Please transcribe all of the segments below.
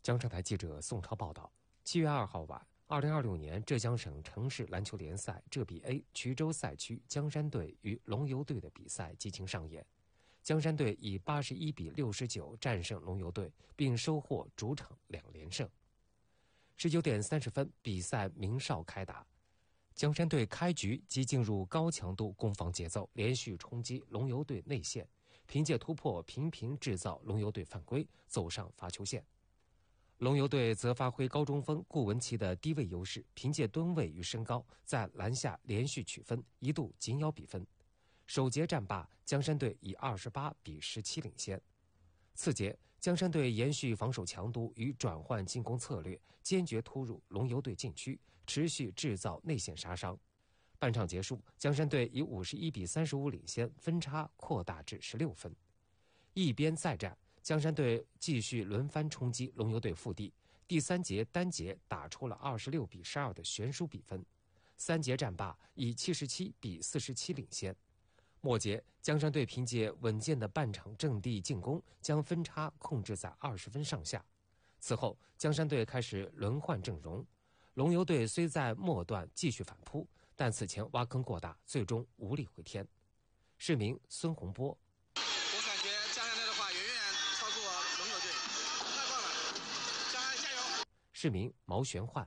江城台记者宋超报道，7月2号晚，2026年浙江省城市篮球联赛浙比 A 衢州赛区江山队与龙游队的比赛激情上演。江山队以81比69战胜龙游队，并收获主场2连胜。19点30分，比赛鸣哨开打。江山队开局即进入高强度攻防节奏，连续冲击龙游队内线，凭借突破频频制造龙游队犯规，走上罚球线。龙游队则发挥高中锋顾文琪的低位优势，凭借吨位与身高在篮下连续取分，一度紧咬比分。首节战罢，江山队以28比17领先。次节，江山队延续防守强度与转换进攻策略，坚决突入龙游队禁区，持续制造内线杀伤。半场结束，江山队以51比35领先，分差扩大至16分。一边再战，江山队继续轮番冲击龙游队腹地，第3节单节打出了26比12的悬殊比分。3节战罢，以77比47领先。末节，江山队凭借稳健的半场阵地进攻，将分差控制在20分上下。此后，江山队开始轮换阵容，龙游队虽在末段继续反扑，但此前挖坑过大，最终无力回天。市民孙洪波： 我感觉江山队的话远远超过龙游队，太棒了！江山加油！ 市民毛玄焕。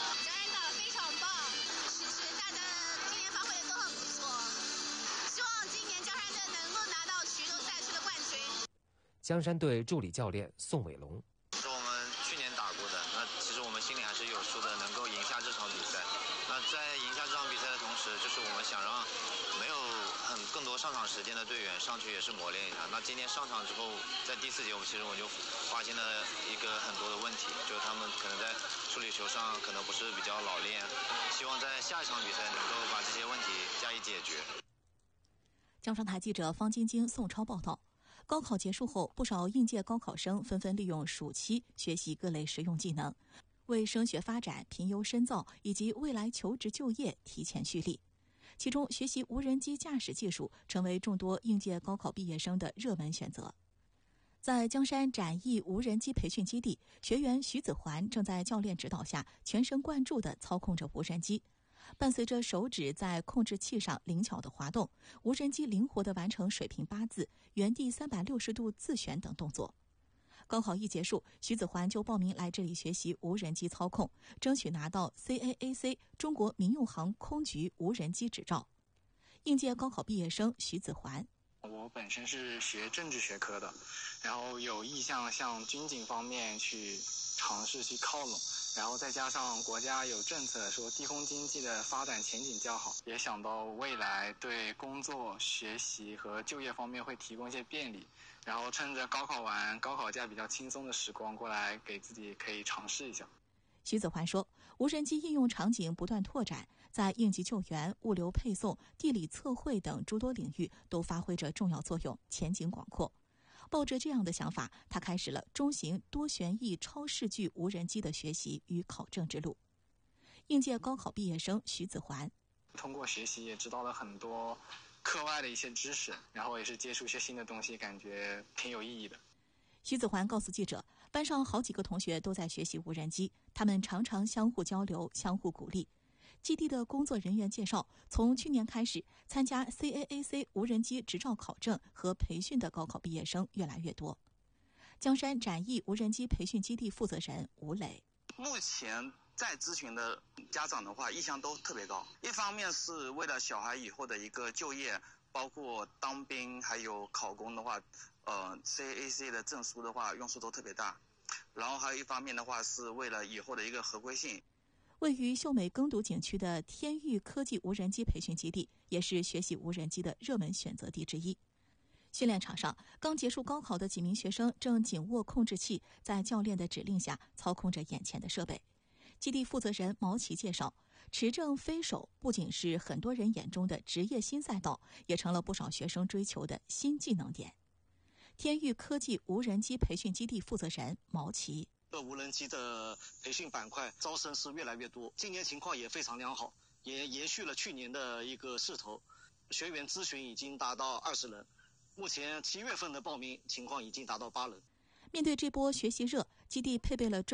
江山队助理教练宋伟龙： 是我们去年打过的，那其实我们心里还是有数的，能够赢下这场比赛。那在赢下这场比赛的同时，就是我们想让没有更多上场时间的队员上去也是磨练一下。那今天上场之后，在第4节我就发现了一个很多的问题，就是他们可能在处理球上可能不是比较老练，希望在下一场比赛能够把这些问题加以解决。 江城台记者方晶晶、宋超报道。高考结束后，不少应届高考生纷纷利用暑期学习各类实用技能，为升学发展、评优深造以及未来求职就业提前蓄力。其中，学习无人机驾驶技术成为众多应届高考毕业生的热门选择。在江山展翼无人机培训基地，学员徐子环正在教练指导下全神贯注地操控着无人机。伴随着手指在控制器上灵巧的滑动，无人机灵活地完成水平8字、原地360度自旋等动作。高考一结束，徐子环就报名来这里学习无人机操控，争取拿到 CAAC 中国民用航空局无人机执照。应届高考毕业生徐子环： 我本身是学政治学科的，然后有意向向军警方面去尝试去靠拢，然后再加上国家有政策说低空经济的发展前景较好，也想到未来对工作、学习和就业方面会提供一些便利，然后趁着高考完、高考假比较轻松的时光过来给自己可以尝试一下。 徐子环说，无人机应用场景不断拓展，在应急救援、物流配送、地理测绘等诸多领域都发挥着重要作用，前景广阔。抱着这样的想法，他开始了中型多旋翼超视距无人机的学习与考证之路。应届高考毕业生徐子环： 通过学习也知道了很多课外的一些知识，然后也是接触一些新的东西，感觉挺有意义的。 徐子环告诉记者，班上好几个同学都在学习无人机，他们常常相互交流、相互鼓励。基地的工作人员介绍，从去年开始，参加 CAAC 无人机执照考证和培训的高考毕业生越来越多。江山展翼无人机培训基地负责人吴磊： 目前在咨询的家长的话，意向都特别高。一方面是为了小孩以后的一个就业，包括当兵还有考公的话，CAAC 的证书的话用处都特别大。然后还有一方面的话，是为了以后的一个合规性。 位于秀美耕读景区的天域科技无人机培训基地，也是学习无人机的热门选择地之一。训练场上，刚结束高考的几名学生正紧握控制器，在教练的指令下操控着眼前的设备。基地负责人毛奇介绍，持证飞手不仅是很多人眼中的职业新赛道，也成了不少学生追求的新技能点。天域科技无人机培训基地负责人毛奇： 无人机的培训板块招生是越来越多，今年情况也非常良好，也延续了去年的一个势头，学员咨询已经达到20人，目前7月份的报名情况已经达到8人。 面对这波学习热，基地配备了